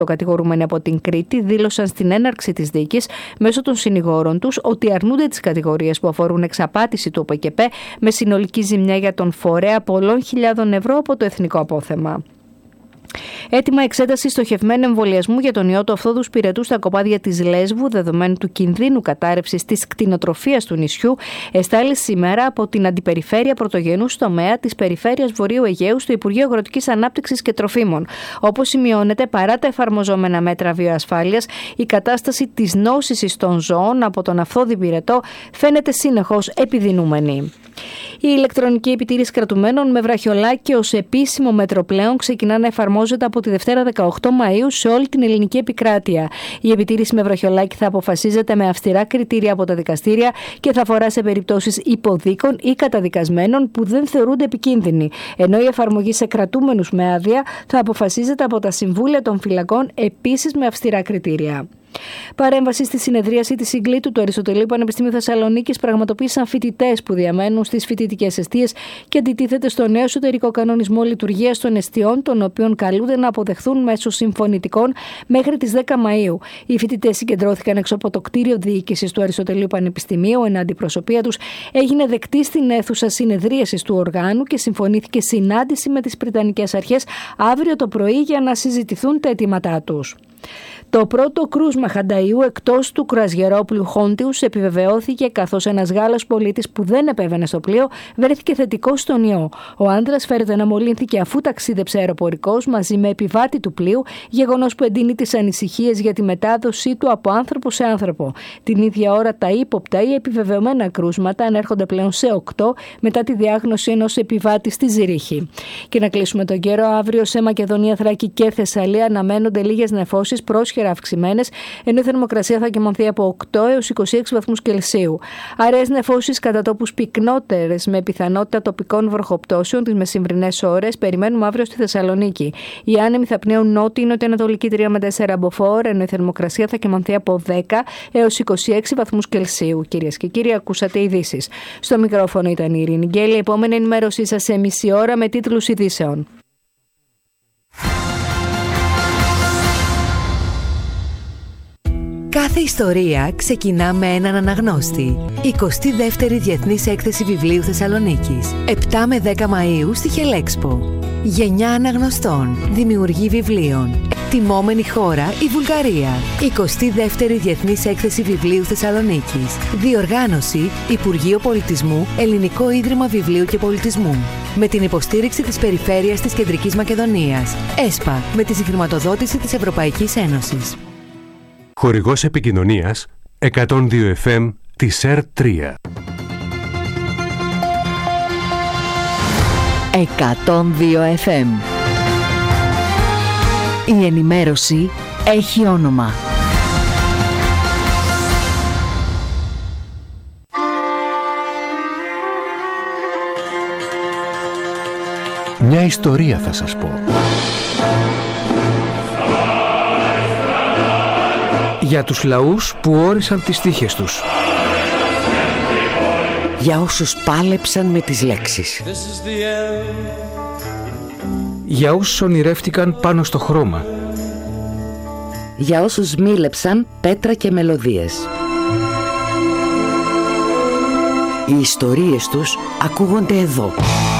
κατηγορούμενοι από την Κρήτη δήλωσαν στην έναρξη της δίκης μέσω των συνηγόρων τους ότι αρνούνται τις κατηγορίες που αφορούν εξαπάτηση του ΟΠΕΚΕΠΕ με συνολική ζημιά για τον φορέα πολλών χιλιάδων ευρώ από το εθνικό απόθεμα. Έτοιμα εξέταση στοχευμένου εμβολιασμού για τον ιό του Αυθόδου Σπυρετού στα κοπάδια της Λέσβου, δεδομένου του κινδύνου κατάρρευσης της κτηνοτροφίας του νησιού, εστάλει σήμερα από την Αντιπεριφέρεια Πρωτογενούς τομέα της Περιφέρειας Βορείου Αιγαίου στο Υπουργείο Αγροτικής Ανάπτυξης και Τροφίμων. Όπως σημειώνεται, παρά τα εφαρμοζόμενα μέτρα βιοασφάλειας, η κατάσταση της νόσησης των ζώων από τον Αυθόδη Πυρετό φαίνεται συνεχώς επιδεινούμενη. Η ηλεκτρονική επιτήρηση κρατουμένων με βραχιολάκι ως επίσημο μέτρο πλέον ξεκινά να εφαρμόζεται από τη Δευτέρα 18 Μαΐου σε όλη την ελληνική επικράτεια. Η επιτήρηση με βραχιολάκι θα αποφασίζεται με αυστηρά κριτήρια από τα δικαστήρια και θα αφορά σε περιπτώσεις υποδίκων ή καταδικασμένων που δεν θεωρούνται επικίνδυνοι, ενώ η εφαρμογή σε κρατούμενους με άδεια θα αποφασίζεται από τα συμβούλια των φυλακών, επίσης με αυστηρά κριτήρια. Παρέμβαση στη συνεδρίαση της Συγκλήτου του Αριστοτελείου Πανεπιστημίου Θεσσαλονίκης πραγματοποίησαν φοιτητές που διαμένουν στις φοιτητικές εστίες και αντιτίθεται στο νέο εσωτερικό κανονισμό λειτουργίας των εστιών, των οποίων καλούνται να αποδεχθούν μέσω συμφωνητικών μέχρι τις 10 Μαΐου. Οι φοιτητές συγκεντρώθηκαν έξω από το κτίριο διοίκησης του Αριστοτελείου Πανεπιστημίου, ενώ αντιπροσωπεία τους έγινε δεκτή στην αίθουσα συνεδρίασης του οργάνου και συμφωνήθηκε συνάντηση με τις Βρετανικές Αρχές αύριο το πρωί για να συζητηθούν τα αιτήματά τους. Το πρώτο κρούσμα χανταΐου εκτός του κρουαζιερόπλοιου Χόντιους επιβεβαιώθηκε, καθώς ένας Γάλλος πολίτης που δεν επέβαινε στο πλοίο βρέθηκε θετικός στον ιό. Ο άντρας φέρεται να μολύνθηκε αφού ταξίδεψε αεροπορικός μαζί με επιβάτη του πλοίου, γεγονός που εντείνει τις ανησυχίες για τη μετάδοσή του από άνθρωπο σε άνθρωπο. Την ίδια ώρα τα ύποπτα ή επιβεβαιωμένα κρούσματα ανέρχονται πλέον σε 8 μετά τη διάγνωση ενός επιβάτη στη Ζηρίχη. Και να κλείσουμε τον καιρό, αύριο σε Μακεδονία, Θράκη και Θεσσαλία αναμένονται λίγες νεφώσεις πρόσχερα αυξημένες, ενώ η θερμοκρασία θα κυμανθεί από 8 έως 26 βαθμούς Κελσίου. Αραιές νεφώσεις κατά τόπους πυκνότερες με πιθανότητα τοπικών βροχοπτώσεων τις μεσημβρινές ώρες περιμένουμε αύριο στη Θεσσαλονίκη. Οι άνεμοι θα πνέουν νότιο-νοτιοανατολική 3 με 4 μποφόρ, ενώ η θερμοκρασία θα κυμανθεί από 10 έως 26 βαθμούς Κελσίου. Κυρίες και κύριοι, ακούσατε ειδήσεις. Στο μικρόφωνο ήταν η Ειρήνη Γκέλη. Η επόμενη ενημέρωσή σας σε μισή ώρα με τίτλους ειδήσεων. Κάθε ιστορία ξεκινά με έναν αναγνώστη. 22η Διεθνής Έκθεση Βιβλίου Θεσσαλονίκης. 7 με 10 Μαΐου στη Χελέξπο. Γενιά αναγνωστών, δημιουργοί βιβλίων. Τιμόμενη χώρα η Βουλγαρία. 22η Διεθνής Έκθεση Βιβλίου Θεσσαλονίκης. Διοργάνωση Υπουργείο Πολιτισμού, Ελληνικό Ίδρυμα Βιβλίου και Πολιτισμού. Με την υποστήριξη της Περιφέρειας της Κεντρικής Μακεδονίας. ΕΣΠΑ, με τη συγχρηματοδότηση της Ευρωπαϊκής Ένωσης. Χορηγός επικοινωνίας 102 FM της ΕΡΤ3. 102 FM. Η ενημέρωση έχει όνομα. Μια ιστορία θα σας πω. Για τους λαούς που όρισαν τις τύχες τους. Για όσους πάλεψαν με τις λέξεις. Για όσους ονειρεύτηκαν πάνω στο χρώμα. Για όσους μίλεψαν πέτρα και μελωδίες. Οι ιστορίες τους ακούγονται εδώ.